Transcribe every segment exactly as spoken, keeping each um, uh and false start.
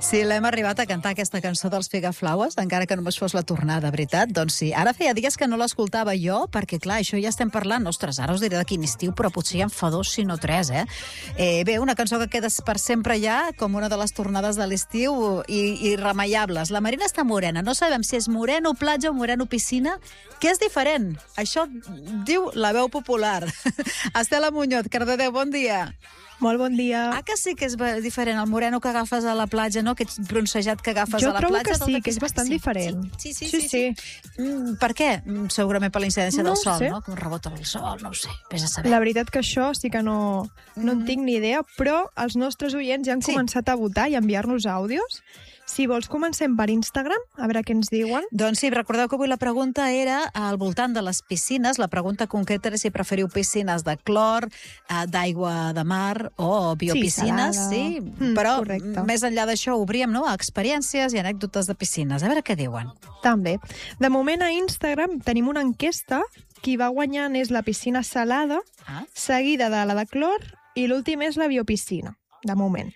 Sí, l'hem arribat a cantar aquesta cançó dels Figaflaues, encara que només fos la tornada, veritat? Doncs sí. Ara feia dies que no l'escoltava jo, perquè, clar, això ja estem parlant. Ostres, ara us diré de quin estiu, però potser ja en fa dos, si no tres, eh? eh bé, una cançó que queda per sempre ja, com una de les tornades de l'estiu, i, i remallables. La Marina està morena. No sabem si és moreno platja o moreno piscina. Què és diferent? Això diu la veu popular. Estela Muñoz, Cardedeu, bon dia. Molt bon dia. Ah, que sí que és diferent el moreno que agafes a la platja, no? Aquest bronzejat que agafes jo a la platja. Jo trobo que sí, que, que és bastant sí, diferent. Sí, sí, sí. sí. sí, sí. sí. Mm, per què? Segurament per la incidència no del sol, sé. no? Que rebota el sol, no ho sé. Vés a saber. La veritat que això sí que no, no en tinc ni idea, però els nostres oients ja han sí. començat a votar i a enviar-nos àudios. Si vols, comencem per Instagram, a veure què ens diuen. Doncs sí, recordeu que avui la pregunta era al voltant de les piscines. La pregunta concreta era si preferiu piscines de clor, d'aigua de mar o biopiscines. Sí, sí mm, però correcte. Més enllà d'això obríem, no?, a experiències i anècdotes de piscines. A veure què diuen. També. De moment a Instagram tenim una enquesta. Qui va guanyant és la piscina salada, ah. seguida de la de clor, i l'últim és la biopiscina, de moment.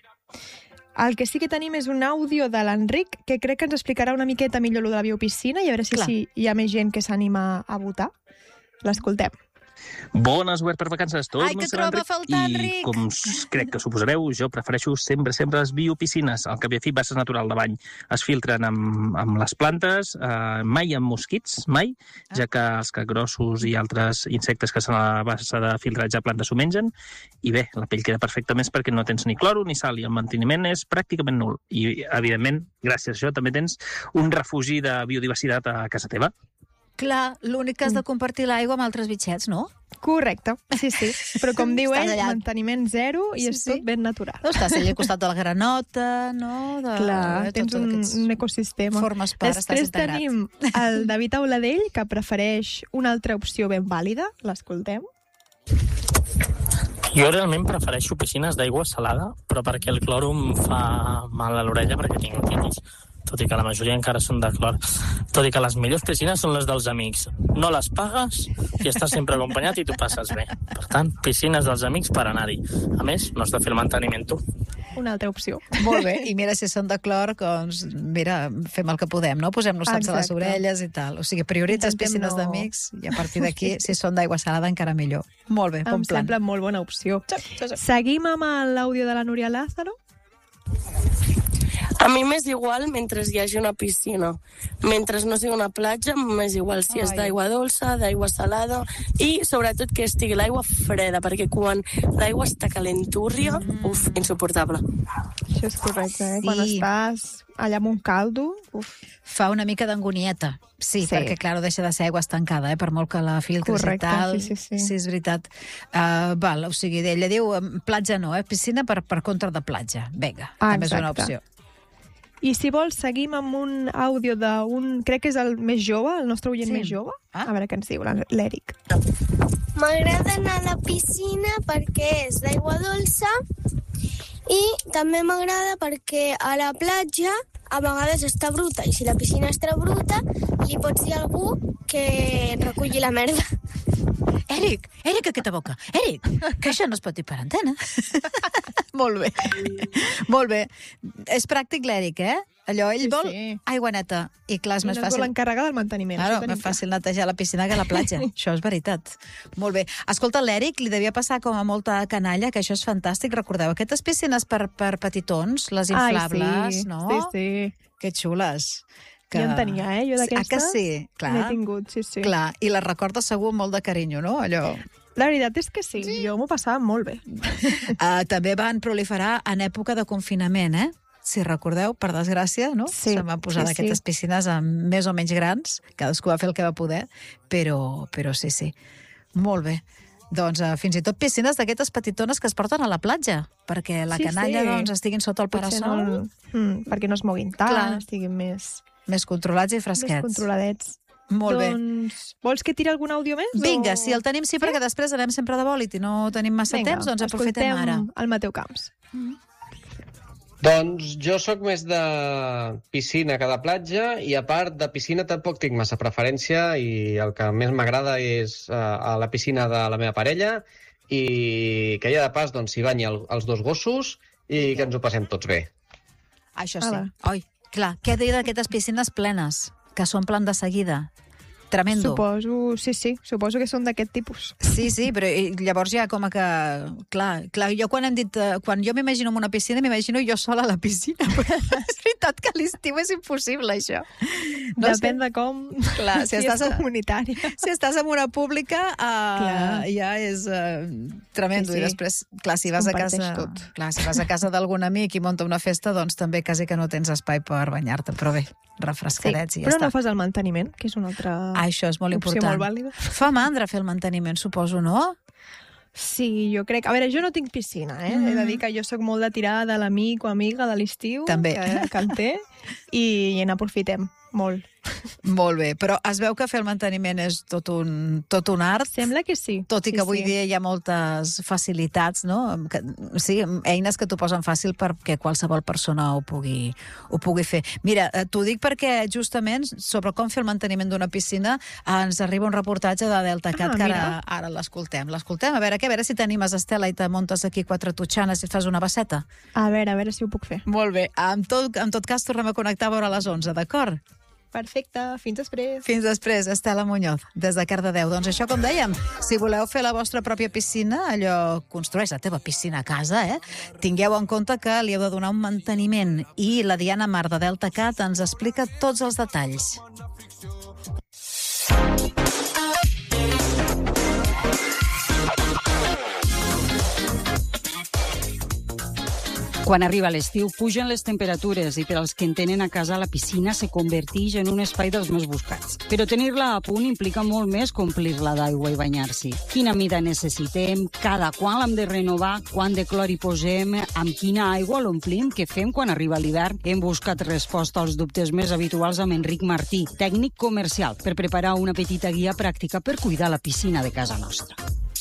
El que sí que tenim és un àudio de l'Enric, que crec que ens explicarà una miqueta millor lo de la biopiscina, i a veure si, si hi ha més gent que s'anima a votar. L'escoltem. Bones, obert per vacances. Tot Ai, que troba a faltar, Enric! I com crec que suposareu, jo prefereixo sempre, sempre les biopiscines. Al cap i a fi, bases natural de bany es filtren amb, amb les plantes, eh, mai amb mosquits, mai, ah. ja que els capgrossos i altres insectes que són a la base de filtratge de plantes s'ho mengen. I bé, la pell queda perfecta més perquè no tens ni cloro ni sal i el manteniment és pràcticament nul. I, evidentment, gràcies a això també tens un refugi de biodiversitat a casa teva. Clar, l'únic que has de compartir l'aigua amb altres bitxets, no? Correcte, sí, sí. Però com diu ell, manteniment zero i sí, és tot sí. ben natural. No, estàs allà al costat de la granota, no? De, Clar, eh, tens un, un ecosistema. Formes part, Després estàs integrat. tenim el David Auladell, que prefereix una altra opció ben vàlida. L'escoltem. Jo realment prefereixo piscines d'aigua salada, però perquè el cloro em fa mal a l'orella perquè tinc otitis. Tot i que la majoria encara són de clor. Tot i que les millors piscines són les dels amics. No les pagues i estàs sempre acompanyat i tu passes bé. Per tant, piscines dels amics per anar-hi. A més, no has de fer el manteniment tu. Una altra opció. Molt bé, i mira, si són de clor, doncs, mira, fem el que podem, no? Posem-nos sacs a les orelles i tal. O sigui, prioritzes piscines no... d'amics i a partir d'aquí, si són d'aigua salada, encara millor. Molt bé, bon em plan. Em sembla molt bona opció. Sí, sí, sí. Seguim amb l'àudio de la Núria Lázaro. A mi m'és igual mentre hi hagi una piscina. Mentre no sigui una platja, m'és igual si és d'aigua dolça, d'aigua salada i, sobretot, que estigui l'aigua freda, perquè quan l'aigua està calentúrria, mm. uf, insuportable. Això és correcte, eh? Sí. Quan estàs allà amb un caldo, uf. Fa una mica d'angonieta. Sí, sí, perquè, clar, deixa de ser aigua estancada, eh? Per molt que la filtris correcte, i tal. Sí, sí, sí. Sí, és veritat. Uh, val, o sigui, ella diu platja no, eh? Piscina per, per contra de platja. Vinga, ah, també és una opció. I si vols, seguim amb un àudio d'un... Crec que és el més jove, el nostre oient sí. més jove. Ah. A veure què ens diu l'Eric. M'agrada anar a la piscina perquè és d'aigua dolça i també m'agrada perquè a la platja a vegades està bruta i si la piscina està bruta li pots dir a algú que reculli la merda. Eric, Eric, aquesta boca. Eric, que això no es pot dir per antena. Molt bé. Molt bé. És pràctic l'Eric, eh? Allò, ell sí, vol sí. aigua neta. I clar, és I més no fàcil... vol encarregar del manteniment. Claro, més fàcil netejar la piscina que la platja. Això és veritat. Molt bé. Escolta, l'Eric li devia passar com a molta canalla, que això és fantàstic. Recordeu, aquestes piscines per, per petitons, les inflables, Ai, sí. no? Sí, sí. Que xules. Que... Jo en tenia, eh? Jo d'aquestes ah, que sí? Clar. N'he tingut, sí, sí. Clar, i la recordes segur amb molt de carinyo, no? Allò... La veritat és que sí, sí. Jo m'ho passava molt bé. uh, també van proliferar en època de confinament, eh? Si recordeu, per desgràcia, no? Sí, se van posar sí, d'aquestes sí. piscines amb més o menys grans, cadascú va fer el que va poder, però, però sí, sí. Molt bé. Doncs uh, fins i tot piscines d'aquestes petitones que es porten a la platja, perquè la sí, canalla sí. doncs, estiguin sota el Potser parasol. No... Mm, perquè no es moguin tant, Clar. estiguin més... Més controlats i fresquets. Més controladets. Molt bé. Doncs, vols que tiri algun àudio més? Vinga, o... si el tenim sí, perquè sí? Després anem sempre de bòlit i no tenim massa Vinga, temps, doncs aprofitem ara. El Mateu Camps. Mm. Doncs jo sóc més de piscina que de platja i a part de piscina tampoc tinc massa preferència i el que més m'agrada és uh, a la piscina de la meva parella i que ja de pas doncs, s'hi banyi el, els dos gossos i que ens ho passem tots bé. Això sí. Ala. Oi, clar, què dir d'aquestes piscines plenes, que s'omplen de seguida? Tremendo. Suposo, sí, sí, suposo que són d'aquest tipus. Sí, sí, però llavors ja com que... Clar, clar jo quan hem dit... Quan jo m'imagino en una piscina, m'imagino jo sola a la piscina. Però és veritat que a l'estiu és impossible, això. No Depèn sé. de com... Clar, si, si estàs és comunitària. Si estàs en una pública, uh, ja és uh, tremendo. Sí, sí. I després, clar, si vas a casa... Tot. Clar, si vas a casa d'algun amic i munta una festa, doncs també quasi que no tens espai per banyar-te. Però bé, refrescadets sí, i ja però està. Però no fas el manteniment, que és una altra... Ah, això és molt important. Molt vàlida. Fa mandra fer el manteniment, suposo, no? Sí, jo crec... A veure, jo no tinc piscina, eh? Mm. He de dir que jo sóc molt de tirar de l'amic o amiga de l'estiu. També. Que, que en té, i, i n'aprofitem molt. Molt bé, però es veu que fer el manteniment és tot un, tot un art. Sembla que sí. Tot i sí, que avui sí. dia hi ha moltes facilitats, no? Que, sí, eines que t'ho posen fàcil perquè qualsevol persona ho pugui, ho pugui fer. Mira, t'ho dic perquè justament sobre com fer el manteniment d'una piscina ens arriba un reportatge de DeltaCat ah, que ara, ara l'escoltem. L'escoltem, a veure, què? A veure si t'animes, Estela, i te muntes aquí quatre totxanes i fas una basseta. A veure, a veure si ho puc fer. Molt bé. En tot, en tot cas, tornem a connectar a veure a les onze, d'acord? Perfecte, fins després. Fins després, Estela Muñoz, des de Cardedeu. Doncs això, com dèiem, si voleu fer la vostra pròpia piscina, allò, construeix la teva piscina a casa, eh? Tingueu en compte que li heu de donar un manteniment i la Diana Mar de DeltaCat ens explica tots els detalls. Quan arriba l'estiu, pugen les temperatures i per als que en tenen a casa la piscina se converteix en un espai dels més buscats. Però tenir-la a punt implica molt més que omplir-la d'aigua i banyar-s'hi. Quina mida necessitem, cada quan l'hem de renovar, quant de clor hi posem, amb quina aigua l'omplim, què fem quan arriba l'hivern? Hem buscat resposta als dubtes més habituals amb Enric Martí, tècnic comercial, per preparar una petita guia pràctica per cuidar la piscina de casa nostra.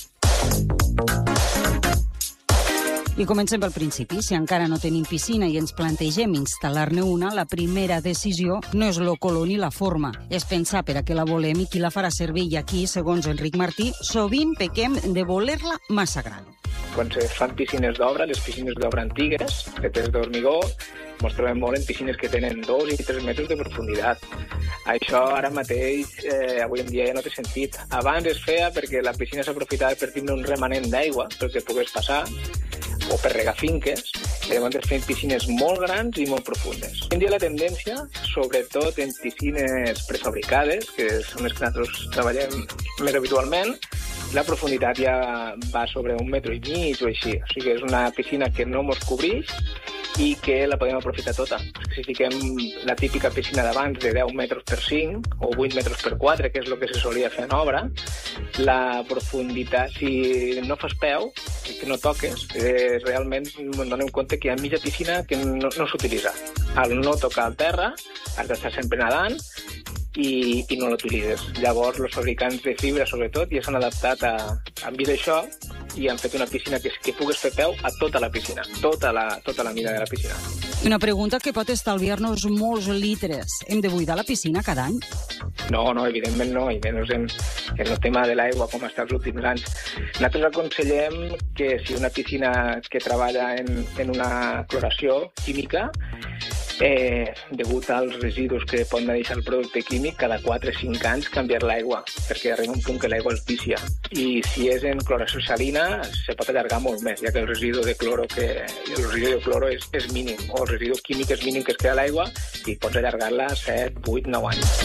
I comencem pel principi. Si encara no tenim piscina i ens plantegem instal·lar-ne una, la primera decisió no és lo color ni la forma. És pensar per a què la volem i qui la farà servir. I aquí, segons Enric Martí, sovint pequem de voler-la massa gran. Quan se fan piscines d'obra, les piscines d'obra antigues, fetes d'hormigó, ens trobem molt en piscines que tenen dos i tres metres de profunditat. Això ara mateix, eh, avui en dia ja no té sentit. Abans es feia perquè la piscina s'aprofitava per tindre un remanent d'aigua perquè pogués passar, o per regar finques, i llavors es feien piscines molt grans i molt profundes. Avui en dia la tendència, sobretot en piscines prefabricades, que són les que nosaltres treballem més habitualment, la profunditat ja va sobre un metre i mig o així. O sigui que és una piscina que no mos cobreix i que la podem aprofitar tota. Si fiquem la típica piscina d'abans de deu metres per cinc o vuit metres per quatre, que és el que se solia fer en obra, la profunditat, si no fas peu, que no toques, eh, realment ens donem compte que hi ha mitja piscina que no, no s'utilitza. Al no tocar el terra, has d'estar sempre nedant, i, i no l'utilitzes. Llavors, els fabricants de fibra, sobretot, ja s'han adaptat a, han vist això i han fet una piscina que, que pugues fer peu a tota la piscina, tota la, tota la mida de la piscina. Una pregunta que pot estalviar-nos molts litres. Hem de buidar la piscina cada any? No, no, evidentment no, i menys en, en el tema de l'aigua, com està els últims anys. Nosaltres aconsellem que si una piscina que treballa en, en una cloració química, Eh, degut als residus que pot deixar el producte químic, cada quatre o cinc anys canviar l'aigua, perquè arriba un punt que l'aigua es vicia. I si és en cloració salina, se pot allargar molt més, ja que el residu de cloro, que, el residu de cloro és, és mínim, o el residu químic és mínim que es queda a l'aigua, i pots allargar-la set, vuit, nou anys.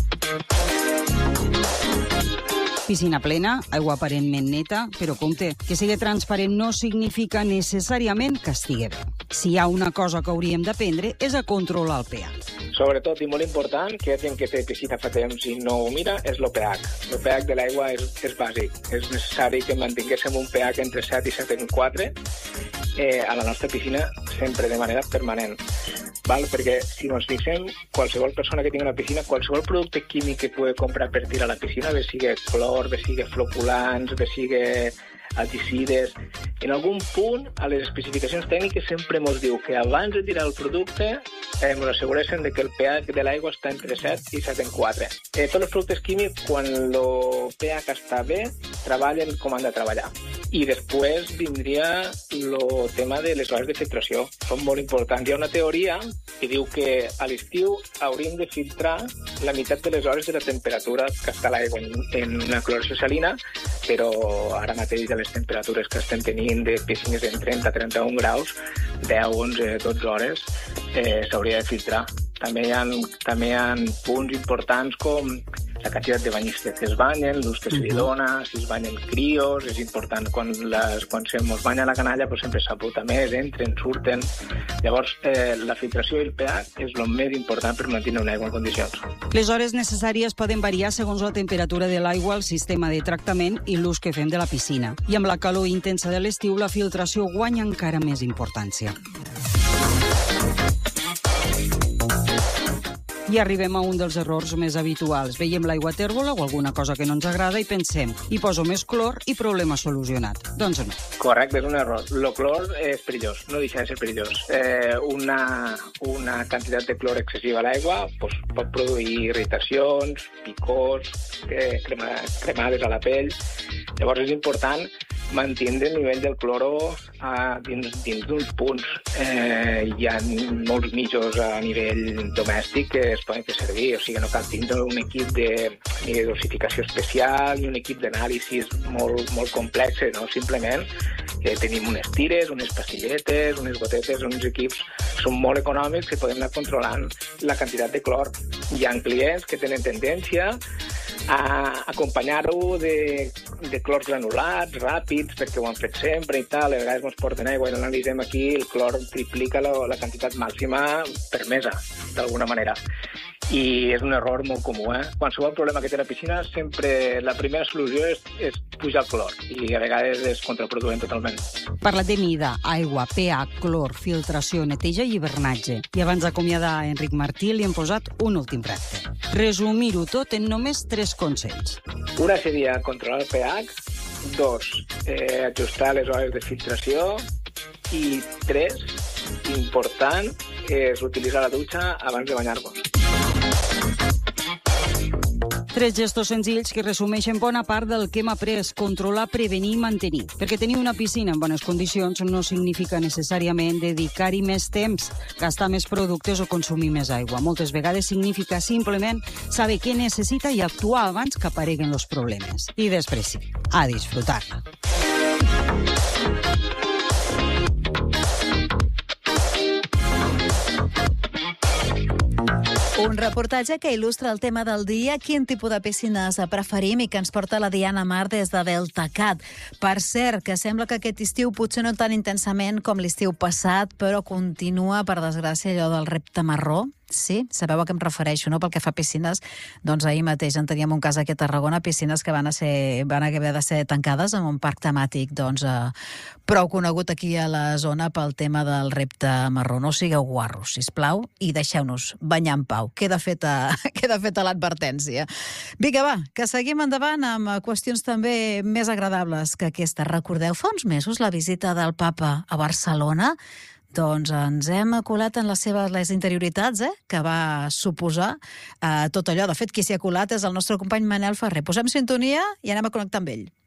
Piscina plena, aigua aparentment neta, però compte, que sigui transparent no significa necessàriament que estigui bé. Si hi ha una cosa que hauríem d'aprendre és a controlar el pH. Sobretot, i molt important, que hi ha gent que té piscina fa temps i no ho mira, és el pH. El pH de l'aigua és, és bàsic. És necessari que mantinguéssim un pH entre set i set coma quatre eh, a la nostra piscina sempre de manera permanent. Val? Perquè si ens fixem, qualsevol persona que tingui una piscina, qualsevol producte químic que pugui comprar per tirar a la piscina, bé sigui clor, bé sigui flocculants, bé sigui alticides, en algun punt a les especificacions tècniques sempre ens diu que abans de tirar el producte eh, ens assegureixen de que el pH de l'aigua està entre set i set coma quatre. Eh, tots els productes químics, quan el pH està bé, treballen com han de treballar. I després vindria el tema de les hores de filtració. Són molt importants. Hi ha una teoria que diu que a l'estiu hauríem de filtrar la meitat de les hores de la temperatura que està l'aigua en, en una cloració salina, però ara mateix a les temperatures que estem tenint de piscines en trenta a trenta-un graus, deu, onze, dotze hores, eh, s'hauria de filtrar. També hi ha, també hi ha punts importants com la quantitat de banyistes que es banyen, l'ús que se li dona, si es banyen crios, és important. Quan, les, quan se mos banya la canalla pues, sempre s'aputa més, entren, surten. Llavors, eh, la filtració i el pH és el més important per mantenir una aigua en condicions. Les hores necessàries poden variar segons la temperatura de l'aigua, el sistema de tractament i l'ús que fem de la piscina. I amb la calor intensa de l'estiu, la filtració guanya encara més importància. I arribem a un dels errors més habituals. Veiem l'aigua tèrbola o alguna cosa que no ens agrada i pensem, hi poso més clor i problema solucionat. Doncs no. Correcte, és un error. El clor és perillós, no deixa de ser perillós. Eh, una, una quantitat de clor excessiva a l'aigua pues, pot produir irritacions, picors, eh, crema, cremades a la pell. Llavors és important mantenir el nivell del cloro a, dins, dins d'uns punts. Eh, hi ha molts mitjos a nivell domèstic que es poden fer servir, o sigui, no cal tindre un equip de, ni de dosificació especial ni un equip d'anàlisis molt, molt complex, no? Simplement eh, tenim unes tires, unes pastilletes, unes gotetes, uns equips que són molt econòmics que podem anar controlant la quantitat de clor. Hi ha clients que tenen tendència a acompanyar-ho de, de clors granulats, ràpids, perquè ho han fet sempre i tal, a vegades ens porten aigua i l'analitzem aquí, el clor triplica la, la quantitat màxima permesa, d'alguna manera. I és un error molt comú, eh? Qualsevol problema que té la piscina, sempre la primera solució és, és pujar el clor, i a vegades és contraproduent totalment. Parlat de mida, aigua, pH, clor, filtració, neteja i hivernatge. I abans d'acomiadar Enric Martí li hem posat un últim repte. Resumir-ho tot en només tres consells. Una seria controlar el pH, dos, eh, ajustar les hores de filtració, i tres, important, és utilitzar la dutxa abans de banyar-vos. Tres gestos senzills que resumeixen bona part del que hem après: controlar, prevenir i mantenir. Perquè tenir una piscina en bones condicions no significa necessàriament dedicar-hi més temps, gastar més productes o consumir més aigua. Moltes vegades significa simplement saber què necessita i actuar abans que apareguen els problemes. I després sí, a disfrutar-la. Un reportatge que il·lustra el tema del dia, quin tipus de piscines preferim, i que ens porta la Diana Mar des de Deltacat. Per cert, que sembla que aquest estiu, potser no tan intensament com l'estiu passat, però continua, per desgràcia, allò del repte marró. Sí, sabeu a què em refereixo, no? Pel que fa a piscines, doncs ahir mateix en teníem un cas aquí a Tarragona, piscines que van, a ser, van haver de ser tancades en un parc temàtic, doncs, eh, prou conegut aquí a la zona pel tema del repte marró. No sigueu guarros, sisplau, i deixeu-nos banyar en pau. Queda feta, queda feta l'advertència. Vinga, va, que seguim endavant amb qüestions també més agradables que aquesta. Recordeu fa uns mesos la visita del papa a Barcelona? Doncs ens hem colat en les seves les interioritats, eh, que va suposar eh, tot allò. De fet, qui s'hi ha colat és el nostre company Manel Ferrer. Posem sintonia i anem a connectar amb ell.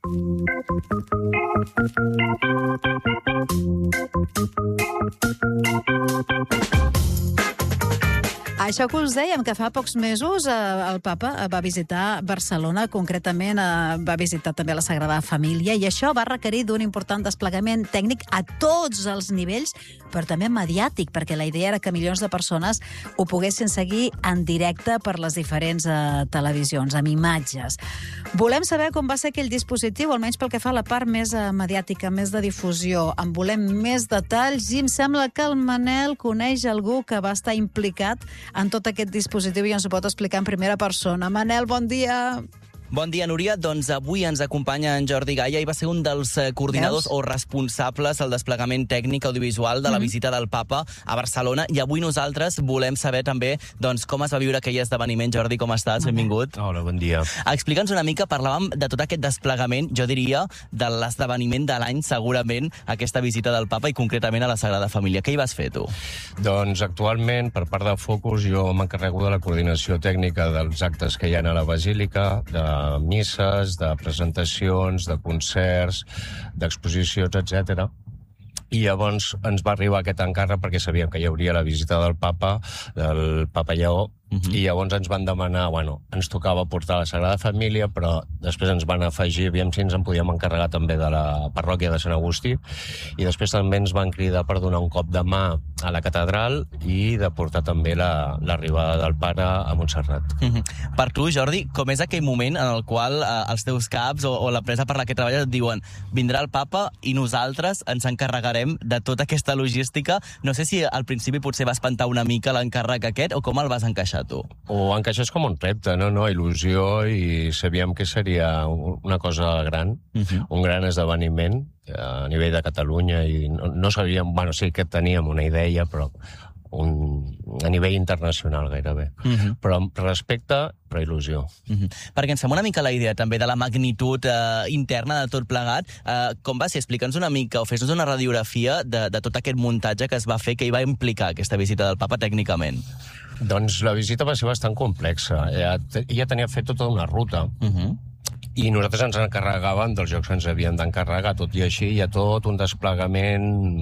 Això que us dèiem, que fa pocs mesos eh, el papa va visitar Barcelona, concretament eh, va visitar també la Sagrada Família, i això va requerir d'un important desplegament tècnic a tots els nivells, però també mediàtic, perquè la idea era que milions de persones ho poguessin seguir en directe per les diferents eh, televisions, amb imatges. Volem saber com va ser aquell dispositiu, almenys pel que fa a la part més eh, mediàtica, més de difusió. En volem més detalls i em sembla que el Manel coneix algú que va estar implicat en tot aquest dispositiu i ens ho pot explicar en primera persona. Manel, bon dia! Bon dia, Núria. Doncs avui ens acompanya en Jordi Gaia i va ser un dels coordinadors Veus? o responsables del desplegament tècnic audiovisual de la mm. visita del papa a Barcelona, i avui nosaltres volem saber també doncs, com es va viure aquell esdeveniment. Jordi, com estàs? Benvingut. Hola, bon dia. Explica'ns una mica, parlàvem de tot aquest desplegament, jo diria, de l'esdeveniment de l'any, segurament, aquesta visita del papa i concretament a la Sagrada Família. Què hi vas fer, tu? Doncs actualment, per part de Focus, jo m'encarrego de la coordinació tècnica dels actes que hi ha a la Basílica, de misses, de presentacions, de concerts, d'exposicions, etcètera. I llavors ens va arribar aquest encàrrec perquè sabíem que hi hauria la visita del papa, del papa Lleó, uh-huh. i llavors ens van demanar, bueno, ens tocava portar la Sagrada Família, però després ens van afegir, aviam si ens en podíem encarregar també de la parròquia de Sant Agustí, i després també ens van cridar per donar un cop de mà a la catedral i de portar també la, l'arribada del pare a Montserrat. Uh-huh. Per tu, Jordi, com és aquell moment en el qual eh, els teus caps o, o l'empresa per la que treballes et diuen vindrà el papa i nosaltres ens encarregarem de tota aquesta logística? No sé si al principi potser va espantar una mica l'encàrrec aquest o com el vas encaixar tu? Ho encaixes com un repte, no? no? Il·lusió, i sabíem que seria una cosa gran, uh-huh. un gran esdeveniment a nivell de Catalunya, i no, no sabíem, bueno, sí que teníem una idea, però un, a nivell internacional gairebé. Uh-huh. Però respecte, però il·lusió. Uh-huh. Perquè ens fem una mica la idea també de la magnitud eh, interna de tot plegat. Eh, com va ser? Explica'ns una mica, o fes-nos una radiografia de, de tot aquest muntatge que es va fer, que hi va implicar aquesta visita del papa tècnicament. Doncs la visita va ser bastant complexa. Ella, ella tenia fet tota una ruta, uh-huh. i nosaltres ens encarregàvem dels jocs que ens havien d'encarregar, tot i així hi ha tot un desplegament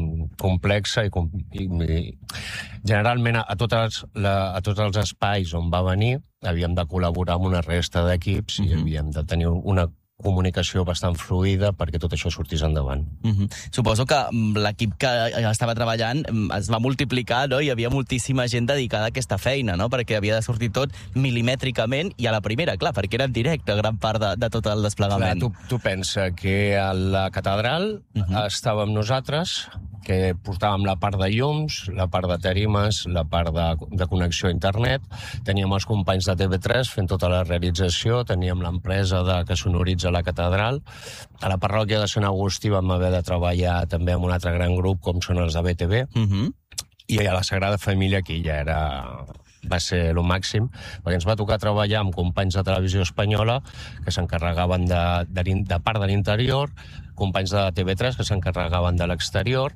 complex i, i, i generalment a, totes, la, a tots els espais on va venir havíem de col·laborar amb una resta d'equips, uh-huh. i havíem de tenir una comunicació bastant fluida perquè tot això sortís endavant. Uh-huh. Suposo que l'equip que estava treballant es va multiplicar, no? Hi havia moltíssima gent dedicada a aquesta feina, no? Perquè havia de sortir tot milimètricament i a la primera, clar, perquè era en directe gran part de, de tot el desplegament. Clar, tu, tu pensa que a la catedral uh-huh. estàvem nosaltres, que portàvem la part de llums, la part de tarimes, la part de, de connexió a internet, teníem els companys de T V tres fent tota la realització, teníem l'empresa de, que sonoritza la catedral, a la parròquia de Sant Agustí vam haver de treballar també amb un altre gran grup com són els de B T V, uh-huh. i a la Sagrada Família aquí ja era... va ser el màxim, perquè ens va tocar treballar amb companys de Televisió Espanyola que s'encarregaven de, de, de part de l'interior, companys de T V tres que s'encarregaven de l'exterior,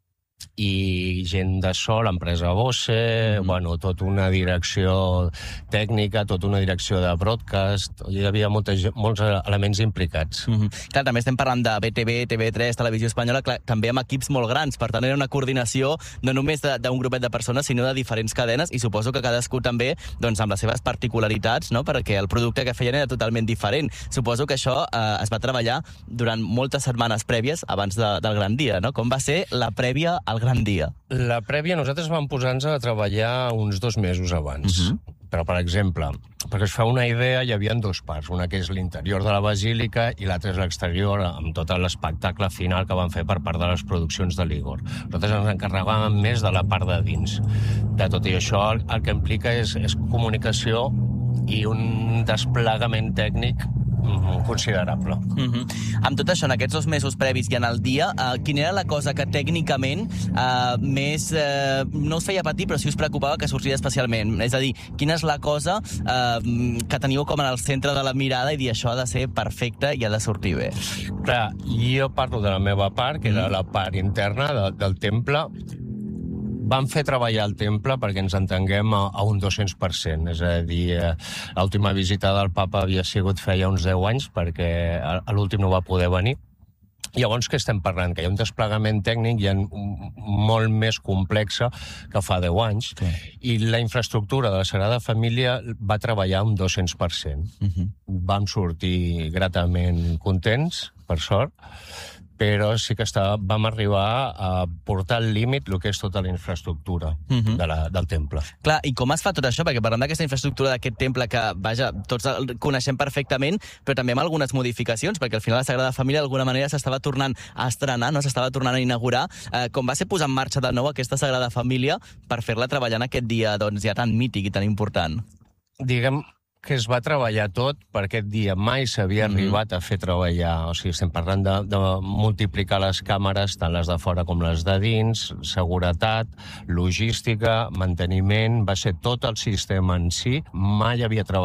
i gent de so, l'empresa Bose, mm. bueno, tota una direcció tècnica, tota una direcció de broadcast, hi havia moltes, molts elements implicats. Mm-hmm. Clar, també estem parlant de B T V, T V tres, Televisió Espanyola, clar, també amb equips molt grans, per tant era una coordinació no només d'un grupet de persones, sinó de diferents cadenes, i suposo que cadascú també doncs, amb les seves particularitats, no? Perquè el producte que feien era totalment diferent. Suposo que això eh, es va treballar durant moltes setmanes prèvies abans de, del gran dia, no? Com va ser la prèvia al gran dia? La prèvia, nosaltres vam posar-nos a treballar uns dos mesos abans. Uh-huh. Però, per exemple, perquè es fa una idea, hi havia dos parts. Una que és l'interior de la basílica i l'altra és l'exterior, amb tot l'espectacle final que van fer per part de les produccions de l'Igor. Nosaltres ens encarregàvem més de la part de dins. De tot i això, el, el que implica és, és comunicació i un desplegament tècnic considerable. Mm-hmm. Amb tot això, en aquests dos mesos previs i en el dia, eh, quina era la cosa que tècnicament eh, més eh, no us feia patir, però sí us preocupava que sortís especialment? És a dir, quina és la cosa eh, que teniu com en el centre de la mirada i dir això ha de ser perfecte i ha de sortir bé? Clar, jo parlo de la meva part, que era la part interna de, del temple. Vam fer treballar el temple perquè ens entenguem a, a un dos-cents per cent. És a dir, eh, l'última visita del papa havia sigut feia uns deu anys perquè a, a l'últim no va poder venir. Llavors, què estem parlant? Que hi ha un desplegament tècnic ja molt més complex que fa deu anys, sí. I la infraestructura de la Sagrada Família va treballar un dos-cents per cent. Uh-huh. Vam sortir gratament contents, per sort, però sí que està, vam arribar a portar al límit el que és tota la infraestructura uh-huh. de la, del temple. Clar, i com es fa tot això? Perquè parlem d'aquesta infraestructura d'aquest temple que, vaja, tots el coneixem perfectament, però també amb algunes modificacions, perquè al final la Sagrada Família d'alguna manera s'estava tornant a estrenar, no s'estava tornant a inaugurar. Eh, com va ser posar en marxa de nou aquesta Sagrada Família per fer-la treballar en aquest dia doncs, ja tan mític i tan important? Diguem que es va treballar tot per aquest dia. Mai s'havia mm-hmm. arribat a fer treballar. O sigui, estem parlant de, de multiplicar les càmeres, tant les de fora com les de dins, seguretat, logística, manteniment, va ser tot el sistema en si. Mai havia treballat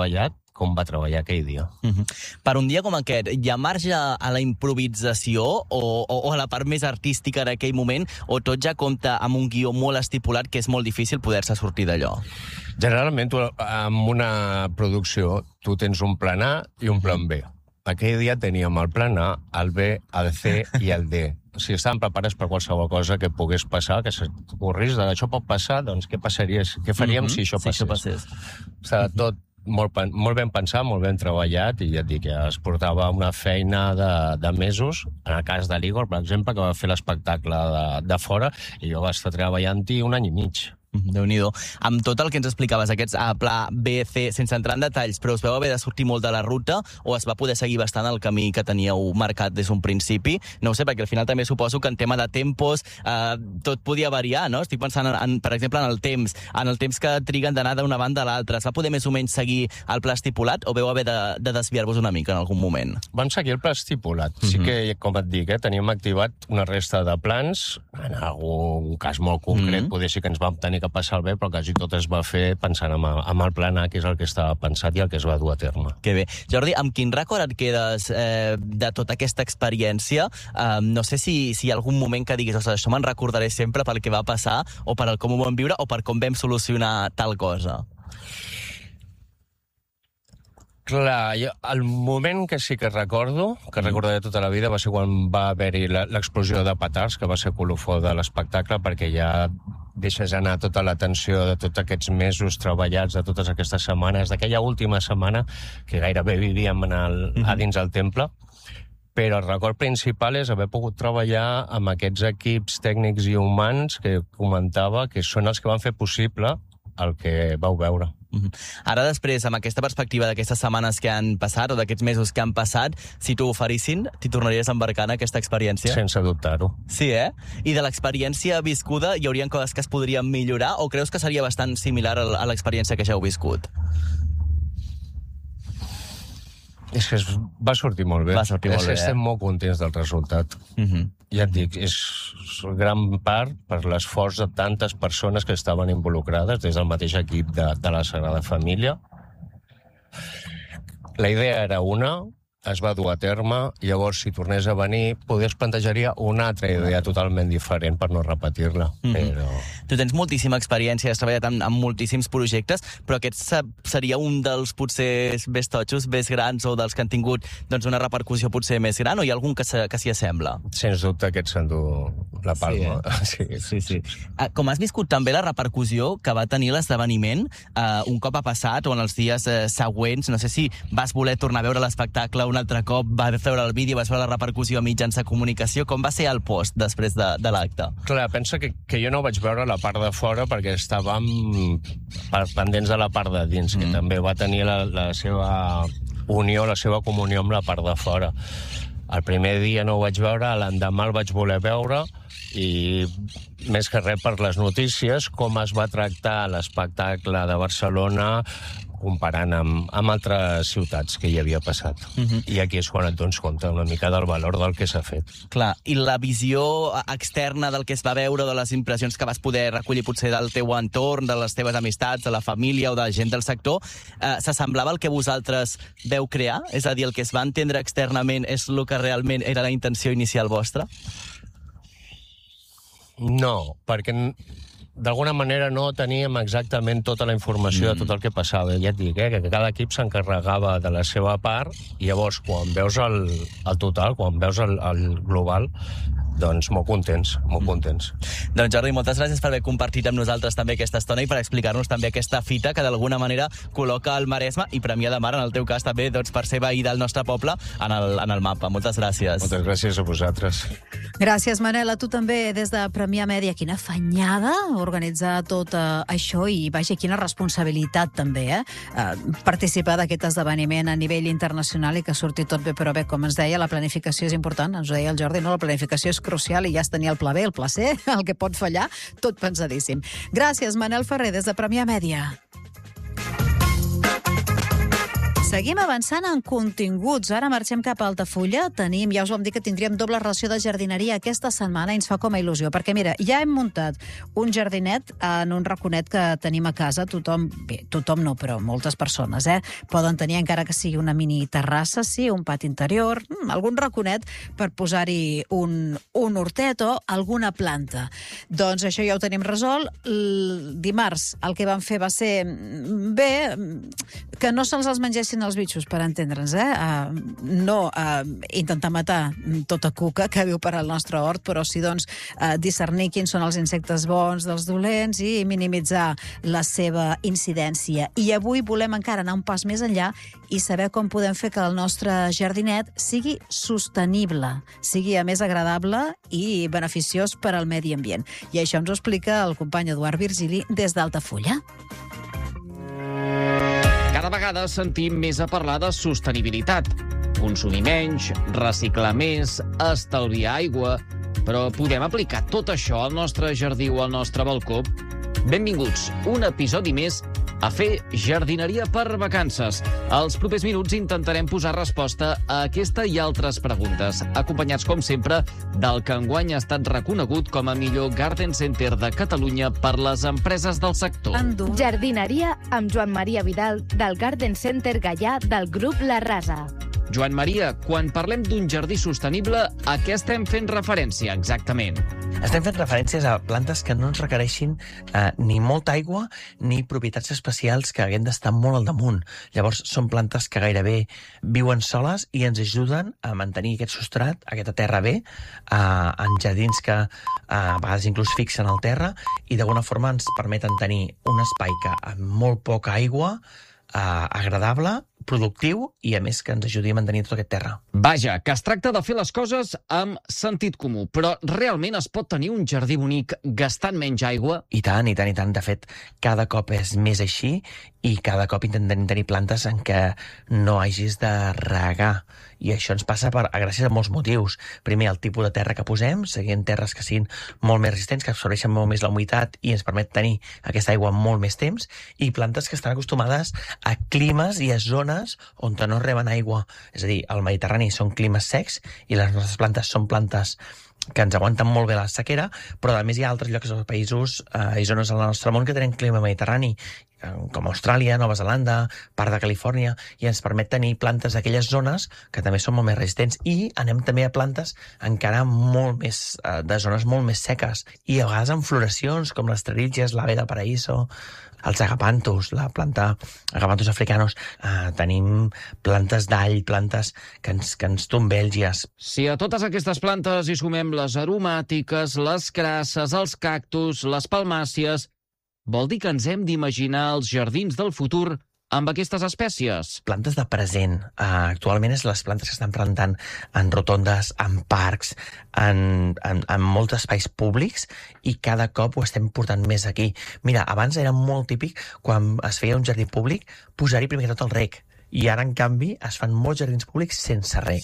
com va treballar aquell dia. Uh-huh. Per un dia com aquest, hi ha marge a la improvisació o, o, o a la part més artística en aquell moment, o tot ja compta amb un guió molt estipulat que és molt difícil poder-se sortir d'allò? Generalment, tu, amb una producció, tu tens un plan A i un plan B. Aquell dia teníem el plan A, el B, el C i el D. O sigui, estàvem preparats per qualsevol cosa que pogués passar, que s'ocorrís, això pot passar, doncs què passaria? Què faríem mm-hmm. si això passés? Si això passés. Està tot molt, molt ben pensat, molt ben treballat, i ja et dic, ja es portava una feina de, de mesos, en el cas de l'Igor, per exemple, que va fer l'espectacle de, de fora, i jo va estar treballant-hi un any i mig. Déu-n'hi-do. Amb tot el que ens explicaves, aquests A, pla B, C, sense entrar en detalls, però us veu haver de sortir molt de la ruta o es va poder seguir bastant el camí que teníeu marcat des d'un principi? No ho sé, perquè al final també suposo que en tema de tempos eh, tot podia variar, no? Estic pensant, en, en, per exemple, en el temps, en el temps que triguen d'anar d'una banda a l'altra. Es va poder més o menys seguir el pla estipulat o veu haver de, de desviar-vos una mica en algun moment? Vam seguir el pla estipulat. Mm-hmm. Sí que, com et dic, eh, teníem activat una resta de plans, en algun cas molt concret, mm-hmm. poder ser que ens vam tenir que passar el bé, però quasi tot es va fer pensant en el, en el plan A, que és el que estava pensat i el que es va dur a terme. Que bé. Jordi, amb quin rècord et quedes eh, de tota aquesta experiència? Eh, no sé si, si hi ha algun moment que diguis, ostres, això me'n recordaré sempre pel que va passar, o per el com ho vam viure, o per com vam solucionar tal cosa. Clar, jo, el moment que sí que recordo, que recordaré tota la vida, va ser quan va haver-hi l'explosió de petards, que va ser colofó de l'espectacle, perquè ja deixes anar tota l'atenció de tots aquests mesos treballats, de totes aquestes setmanes, d'aquella última setmana que gairebé vivíem en el, a dins el temple. Però el record principal és haver pogut treballar amb aquests equips tècnics i humans que comentava, que són els que van fer possible el que vau veure. Mm-hmm. Ara després, amb aquesta perspectiva d'aquestes setmanes que han passat o d'aquests mesos que han passat, si t'ho oferissin, t'hi tornaries a embarcar en aquesta experiència? Sense dubtar-ho. Sí, eh? I de l'experiència viscuda hi haurien coses que es podrien millorar o creus que seria bastant similar a l'experiència que ja heu viscut? És que es va sortir molt bé. Va sortir molt bé, Estem eh? molt contents del resultat. Mm-hmm. Ja et dic, és gran part per l'esforç de tantes persones que estaven involucrades des del mateix equip de, de la Sagrada Família. La idea era una, es va dur a terme, llavors si tornés a venir poder es plantejaria una altra idea totalment diferent per no repetir-la. Mm-hmm. Però... Tu tens moltíssima experiència, has treballat amb, amb moltíssims projectes, però aquest seria un dels potser més totxos, més grans, o dels que han tingut doncs, una repercussió potser més gran, o hi ha algun que s'hi assembla? Sens dubte aquest s'endú la palma. Sí, eh? sí, sí. sí. Com has viscut també la repercussió que va tenir l'esdeveniment eh, un cop ha passat, o en els dies eh, següents, no sé si vas voler tornar a veure l'espectacle un altre cop, vas veure el vídeo, vas veure la repercussió a mitjans de comunicació, com va ser el post després de, de l'acte? Clar, pensa que, que jo no vaig veure la part de fora perquè estàvem pendents de la part de dins, mm. que també va tenir la, la seva unió, la seva comunió amb la part de fora. El primer dia no ho vaig veure, l'endemà el vaig voler veure, i més que res per les notícies, com es va tractar l'espectacle de Barcelona comparant amb, amb altres ciutats que hi havia passat. Uh-huh. I aquí és quan et dones compte una mica del valor del que s'ha fet. Clar, i la visió externa del que es va veure, de les impressions que vas poder recollir potser del teu entorn, de les teves amistats, de la família o de la gent del sector, eh, s'assemblava al que vosaltres veu crear? És a dir, el que es va entendre externament és el que realment era la intenció inicial vostra? No, perquè d'alguna manera no teníem exactament tota la informació mm. de tot el que passava. Ja et dic, eh, que cada equip s'encarregava de la seva part, i llavors quan veus el, el total, quan veus el, el global, doncs molt contents, molt contents. Mm. Doncs Jordi, moltes gràcies per haver compartit amb nosaltres també aquesta estona i per explicar-nos també aquesta fita que d'alguna manera col·loca el Maresme i Premià de Mar, en el teu cas també, doncs, per ser veí del nostre poble en el, en el mapa. Moltes gràcies. Moltes gràcies a vosaltres. Gràcies, Manel. A tu també des de Premià Mèdia. Quina fanyada organitzar tot eh, això i, vaja, quina responsabilitat també, eh? eh participar d'aquest esdeveniment a nivell internacional i que surti tot bé, però bé, com ens deia, la planificació és important, ens ho deia el Jordi, no? La planificació és crucial i ja es tenia el pla B, el pla C, el que pot fallar, tot pensadíssim. Gràcies, Manel Ferrer, des de Premià Mèdia. Seguim avançant en continguts. Ara marxem cap a Altafulla. Tenim, ja us vam dir que tindríem doble ració de jardineria aquesta setmana i ens fa com a il·lusió, perquè mira, ja hem muntat un jardinet en un raconet que tenim a casa. Tothom, bé, tothom no, però moltes persones, eh? Poden tenir, encara que sigui una mini terrassa, sí, un pati interior, algun raconet per posar-hi un, un hortet o alguna planta. Doncs això ja ho tenim resolt. El dimarts el que vam fer va ser, bé, que no se'ls els mengessin els bitxos, per entendre'ns, eh? Uh, no uh, intentar matar tota cuca que viu per al nostre hort, però sí, doncs, uh, discernir quins són els insectes bons dels dolents i minimitzar la seva incidència. I avui volem encara anar un pas més enllà i saber com podem fer que el nostre jardinet sigui sostenible, sigui a més agradable i beneficiós per al medi ambient. I això ens ho explica el company Eduard Virgili des d'Altafulla. Cada vegada sentim més a parlar de sostenibilitat. Consumir menys, reciclar més, estalviar aigua... Però podem aplicar tot això al nostre jardí o al nostre balcó? Benvinguts, un episodi més a fer jardineria per vacances. Als propers minuts intentarem posar resposta a aquesta i altres preguntes, acompanyats, com sempre, del que enguany ha estat reconegut com a millor Garden Center de Catalunya per les empreses del sector. Jardineria amb Joan Maria Vidal, del Garden Center Gaià del grup La Rasa. Joan Maria, quan parlem d'un jardí sostenible, a què estem fent referència exactament? Estem fent referències a plantes que no ens requereixin eh, ni molta aigua ni propietats especials que haguem d'estar molt al damunt. Llavors, són plantes que gairebé viuen soles i ens ajuden a mantenir aquest substrat, aquesta terra bé, eh, en jardins que eh, a vegades inclús fixen al terra i d'alguna forma ens permeten tenir un espai que amb molt poca aigua, eh, agradable, productiu i, a més, que ens ajudi a mantenir tota aquesta terra. Vaja, que es tracta de fer les coses amb sentit comú, però realment es pot tenir un jardí bonic gastant menys aigua? I tant, i tant, i tant. De fet, cada cop és més així i cada cop intentem tenir plantes en què no hagis de regar. I això ens passa per, gràcies a molts motius. Primer, el tipus de terra que posem, seguint terres que siguin molt més resistents, que absorbeixen molt més la humitat i ens permet tenir aquesta aigua molt més temps, i plantes que estan acostumades a climes i a zones on no reben aigua. És a dir, al Mediterrani són climes secs i les nostres plantes són plantes que ens aguanten molt bé la sequera, però a més hi ha altres llocs dels països eh, i zones del nostre món que tenen clima mediterrani, com Austràlia, Nova Zelanda, part de Califòrnia, i ens permet tenir plantes d'aquelles zones que també són molt més resistents. I anem també a plantes encara molt més, de zones molt més seques, i a vegades amb floracions com les Trerigias, l'Ave del Paraíso, els agapanthus, la planta agapanthus africanos. Eh, tenim plantes d'all, plantes que ens, que ens tombèlgies. Si a totes aquestes plantes hi sumem les aromàtiques, les crasses, els cactus, les palmàcies, vol dir que ens hem d'imaginar els jardins del futur amb aquestes espècies? Plantes de present. Uh, actualment és les plantes que estan plantant en rotondes, en parcs, en, en, en molts espais públics, i cada cop ho estem portant més aquí. Mira, abans era molt típic, quan es feia un jardí públic, posar-hi primer que tot el rec. I ara, en canvi, es fan molts jardins públics sense rec.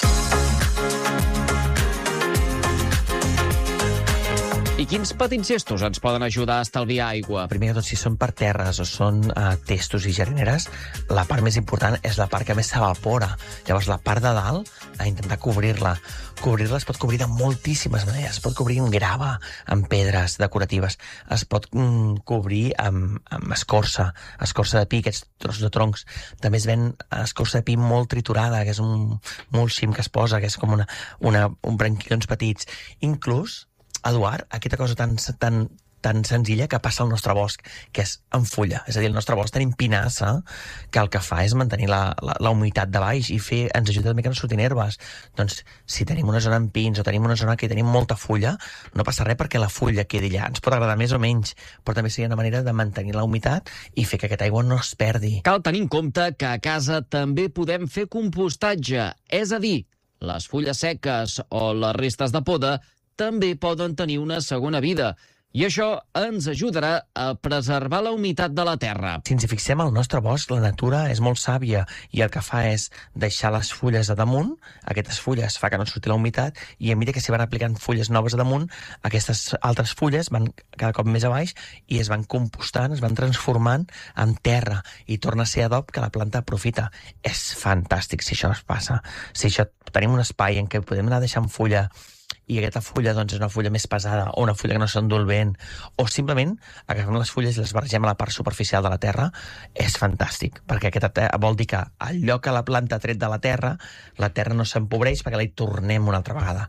I quins petits gestos ens poden ajudar a estalviar aigua? Primer que tot, si són per terres o són uh, testos i jardineres, la part més important és la part que més s'evapora. Llavors, la part de dalt, a intentar cobrir-la. Cobrir-la es pot cobrir de moltíssimes maneres. Es pot cobrir amb grava, amb pedres decoratives. Es pot mm, cobrir amb, amb escorça, escorça de pi, aquests trossos de troncs. També es ven escorça de pi molt triturada, que és un mulching que es posa, que és com una, una, un branquillons petits. Inclús, Eduard, aquesta cosa tan, tan, tan senzilla que passa al nostre bosc, que és en fulla. És a dir, el nostre bosc tenim pinassa, que el que fa és mantenir la, la, la humitat de baix i fer, ens ajuda també que no surtin herbes. Doncs, si tenim una zona amb pins o tenim una zona que tenim molta fulla, no passa res perquè la fulla quedi allà. Ens pot agradar més o menys, però també seria una manera de mantenir la humitat i fer que aquesta aigua no es perdi. Cal tenir en compte que a casa també podem fer compostatge, és a dir, les fulles seques o les restes de poda també poden tenir una segona vida. I això ens ajudarà a preservar la humitat de la terra. Si ens hi fixem, al nostre bosc la natura és molt sàvia i el que fa és deixar les fulles a damunt, aquestes fulles fa que no surti la humitat, i a mesura que s'hi van aplicant fulles noves a damunt, aquestes altres fulles van cada cop més a baix i es van compostant, es van transformant en terra i torna a ser adob que la planta aprofita. És fantàstic si això es passa. Si això tenim un espai en què podem anar deixant fulla i aquesta fulla doncs, és una fulla més pesada o una fulla que no s'endú el vent, o simplement agafem les fulles i les barregem a la part superficial de la terra, és fantàstic, perquè aquesta vol dir que al lloc que la planta ha tret de la terra, la terra no s'empobreix perquè la hi tornem una altra vegada.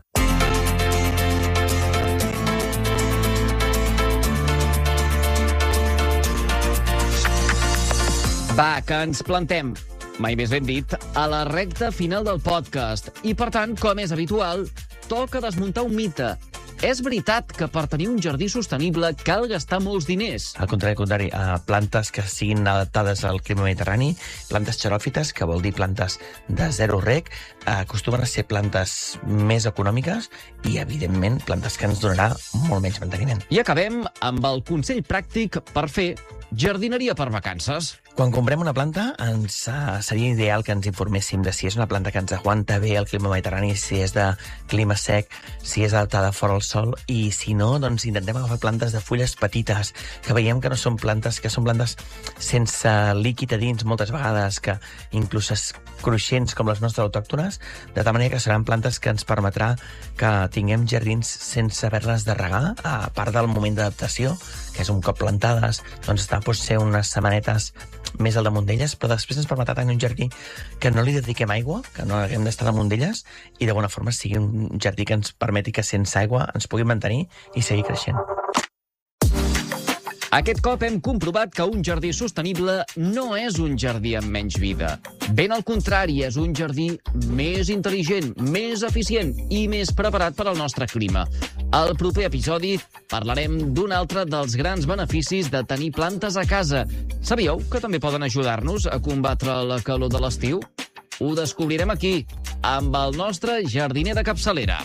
Va, que ens plantem, mai més ben dit, a la recta final del podcast. I, per tant, com és habitual, toca desmuntar un mite. És veritat que per tenir un jardí sostenible cal gastar molts diners. Al contrari, al contrari, uh, plantes que siguin adaptades al clima mediterrani, plantes xeròfites, que vol dir plantes de zero reg, uh, acostumen a ser plantes més econòmiques i, evidentment, plantes que ens donarà molt menys manteniment. I acabem amb el consell pràctic per fer jardineria per vacances. Quan comprem una planta, ens, uh, seria ideal que ens informéssim de si és una planta que ens aguanta bé el clima mediterrani, si és de clima sec, si és adaptada fora al sol, i si no, doncs intentem agafar plantes de fulles petites, que veiem que no són plantes, que són plantes sense líquid a dins moltes vegades, que inclús és cruixents com les nostres autòctones, de tal manera que seran plantes que ens permetrà que tinguem jardins sense haver-les de regar, a part del moment d'adaptació, que és un cop plantades, doncs està potser unes setmanetes més al damunt d'elles, però després ens permetrà tenir un jardí que no li dediquem aigua, que no haguem d'estar damunt d'elles, i d'alguna forma sigui un jardí que ens permeti que sense aigua ens pugui mantenir i seguir creixent. Aquest cop hem comprovat que un jardí sostenible no és un jardí amb menys vida. Ben al contrari, és un jardí més intel·ligent, més eficient i més preparat per al nostre clima. Al proper episodi parlarem d'un altre dels grans beneficis de tenir plantes a casa. Sabíeu que també poden ajudar-nos a combatre la calor de l'estiu? Ho descobrirem aquí, amb el nostre jardiner de capçalera.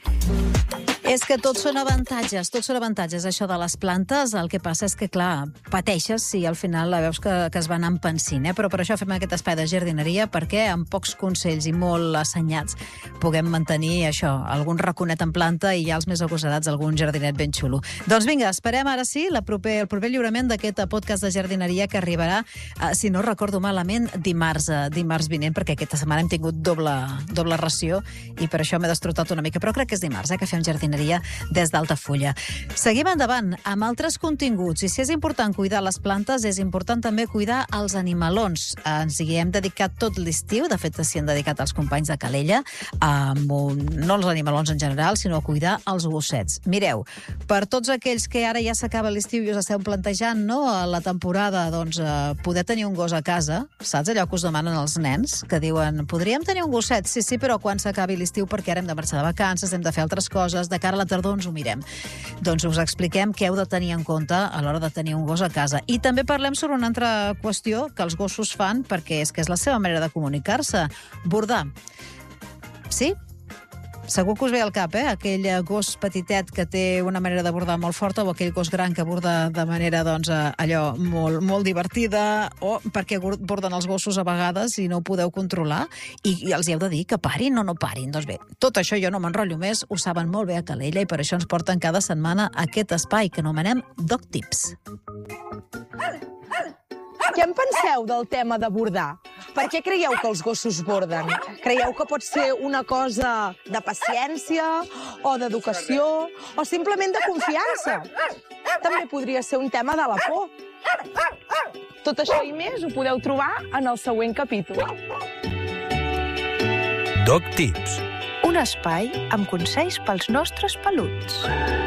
És que tots són avantatges, tots són avantatges, això de les plantes. El que passa és que, clar, pateixes si al final la veus que, que es va anar empensint, eh? Però per això fem aquest espai de jardineria, perquè amb pocs consells i molt assenyats puguem mantenir això, algun raconet en planta i ja els més agosarats algun jardinet ben xulo. Doncs vinga, esperem ara sí la proper, el proper lliurament d'aquest podcast de jardineria que arribarà, eh, si no recordo malament, dimarts, eh, dimarts vinent, perquè aquesta setmana hem tingut doble, doble ració i per això m'he destrotat una mica, però crec que és dimarts, eh, que fem jardineria des d'Altafulla. Seguim endavant amb altres continguts, i si és important cuidar les plantes, és important també cuidar els animalons. Ens hi hem dedicat tot l'estiu, de fet s'hi han dedicat els companys de Calella, amb un, no els animalons en general, sinó a cuidar els gossets. Mireu, per tots aquells que ara ja s'acaba l'estiu i us esteu plantejant, no, a la temporada, doncs, eh, poder tenir un gos a casa, saps allò que us demanen els nens, que diuen, podríem tenir un gosset? Sí, sí, però quan s'acabi l'estiu, perquè ara hem de marxar de vacances, hem de fer altres coses, de cara a la tardor ens ho mirem. Doncs us expliquem què heu de tenir en compte a l'hora de tenir un gos a casa. I també parlem sobre una altra qüestió que els gossos fan, perquè és que és la seva manera de comunicar-se. Bordar. Sí? Segur que us ve al cap, eh? Aquell gos petitet que té una manera de bordar molt forta o aquell gos gran que borda de manera, doncs, allò molt, molt divertida, o perquè borden els gossos a vegades i no ho podeu controlar i, i els hi heu de dir que parin o no parin. Doncs bé, tot això jo no m'enrotllo més, ho saben molt bé a Calella i per això ens porten cada setmana aquest espai que anomenem Dog Tips. Què en penseu del tema de bordar? Per què creieu que els gossos borden? Creieu que pot ser una cosa de paciència o d'educació o simplement de confiança? També podria ser un tema de la por. Tot això i més ho podeu trobar en el següent capítol. Dog Tips. Un espai amb consells pels nostres peluts.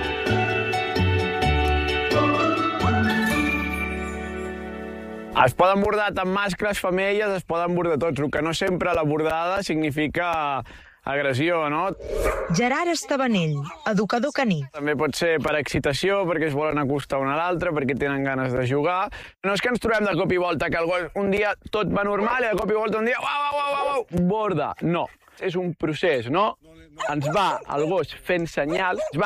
Es poden bordar tant mascles, femelles, es poden bordar tots, el que no sempre la bordada significa agressió, no? Gerard Estabanell, educador caní. També pot ser per excitació, perquè es volen acostar un a l'altre, perquè tenen ganes de jugar. No és que ens trobem de cop i volta, que el gos un dia tot va normal i de cop i volta un dia uau, uau, uau, uau, borda. No, és un procés, no? Ens va el gos fent senyals, ens van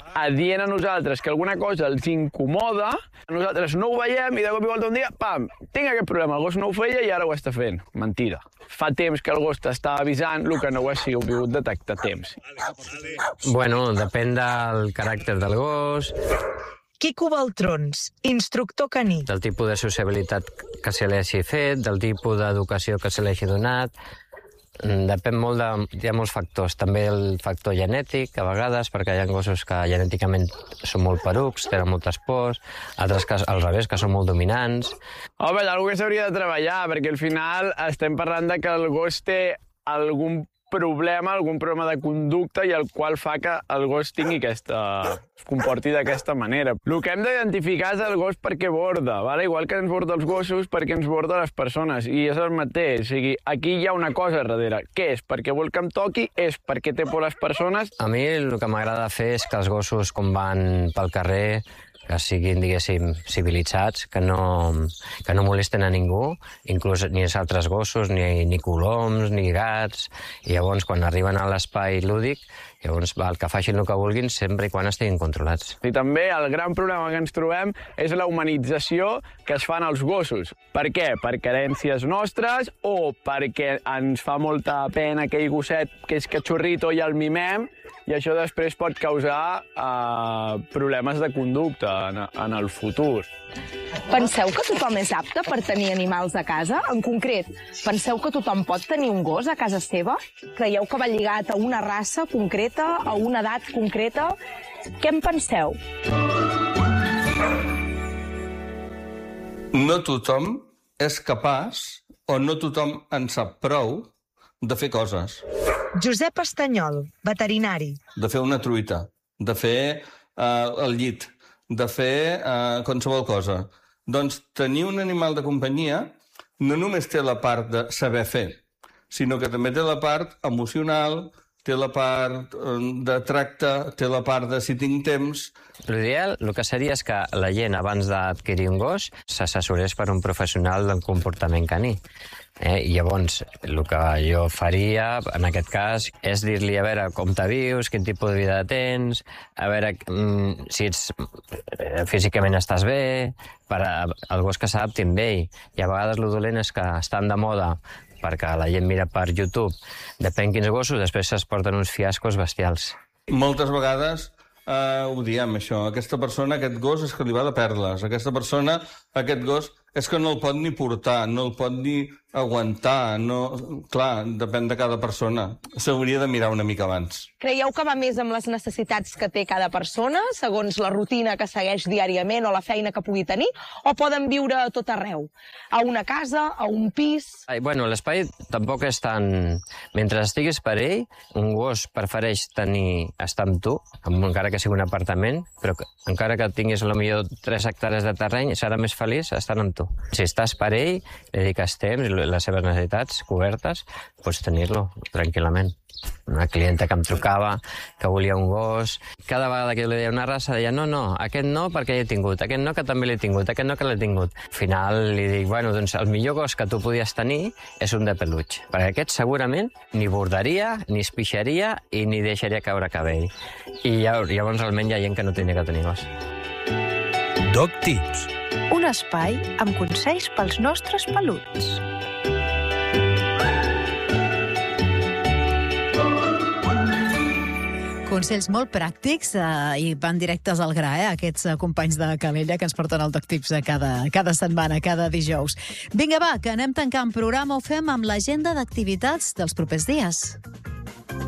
adient a nosaltres que alguna cosa els incomoda, nosaltres no ho veiem i de cop i volta un dia, pam, tinc aquest problema, el gos no ho feia i ara ho està fent. Mentida. Fa temps que el gos t'està avisant, el que no ho has sigut detectar a temps. Bueno, depèn del caràcter del gos, Quico Baltrons, instructor caní. del tipus de sociabilitat que se li hagi fet, del tipus d'educació que se li hagi donat. Depèn molt de... Hi ha molts factors. També el factor genètic, a vegades, perquè hi ha gossos que genèticament són molt perucs, tenen moltes pors, altres que al revés, que són molt dominants. Home, algú que s'hauria de treballar, perquè al final estem parlant de que el gos té algun problema, algun problema de conducta i el qual fa que el gos tingui aquesta... es comporti d'aquesta manera. El que hem d'identificar és el gos perquè borda, vale? Igual que ens borda els gossos, perquè ens borda les persones, i és el mateix. O sigui, aquí hi ha una cosa darrere. Què és? Perquè vol que em toqui? És perquè té por les persones? A mi el que m'agrada fer és que els gossos, quan van pel carrer, que siguin, diguéssim, civilitzats, que no, que no molesten a ningú, inclús ni els altres gossos, ni, ni coloms, ni gats. I llavors, quan arriben a l'espai lúdic, llavors val que facin el que vulguin sempre i quan estiguin controlats. I també el gran problema que ens trobem és la humanització que es fan als gossos. Per què? Per carències nostres o perquè ens fa molta pena aquell gosset que és catxorrito i el mimem, i això després pot causar eh, problemes de conducta en, en el futur. Penseu que tothom és apte per tenir animals a casa? En concret, penseu que tothom pot tenir un gos a casa seva? Creieu que va lligat a una raça concreta, a una edat concreta? Què en penseu? No tothom és capaç, o no tothom en sap prou, de fer coses. Josep Estanyol, veterinari. De fer una truita, de fer eh, el llit, de fer eh, qualsevol cosa. Doncs tenir un animal de companyia no només té la part de saber fer, sinó que també té la part emocional, té la part de tracte, té la part de si tinc temps. L'ideal, el que seria és que la gent, abans d'adquirir un gos, s'assessorés per un professional del comportament caní. Eh? I llavors, el que jo faria, en aquest cas, és dir-li a veure com te vius, quin tipus de vida tens, a veure mm, si ets, físicament estàs bé, per a, el gos que s'adapti amb ell. I a vegades el dolent és que estan de moda perquè la gent mira per YouTube, depèn quins gossos, després es porten uns fiascos bestials. Moltes vegades eh, ho diem, això. Aquesta persona, aquest gos, és que li va de perles. Aquesta persona, aquest gos, és que no el pot ni portar, no el pot ni aguantar. No... Clar, depèn de cada persona. S'hauria de mirar una mica abans. Creieu que va més amb les necessitats que té cada persona, segons la rutina que segueix diàriament o la feina que pugui tenir, o poden viure a tot arreu? A una casa, a un pis... Ai, bueno, l'espai tampoc és tan... Mentre estiguis per ell, un gos prefereix tenir, estar amb tu, encara que sigui un apartament, però que, encara que tinguis potser tres hectàrees de terreny, serà més feliç estant amb tu. Si estàs per ell, dediques temps, les seves necessitats cobertes, pots tenir-lo tranquil·lament. Una clienta que em trucava, que volia un gos... Cada vegada que jo li deia una raça, deia no, no, aquest no perquè l'he tingut, aquest no que també l'he tingut, aquest no que l'he tingut. Al final li dic, bueno, doncs el millor gos que tu podies tenir és un de peluix, perquè aquest segurament ni bordaria, ni espixaria i ni deixaria caure cabell. I llavors realment hi ha gent que no tindria que tenir gos. Dog Tips. Un espai amb consells pels nostres peluts. Consells molt pràctics eh, i van directes al gra, eh, aquests eh, companys de Calella que ens porten el Dog Tips a cada, cada setmana, cada dijous. Vinga, va, que anem tancant programa, ho fem amb l'agenda d'activitats dels propers dies.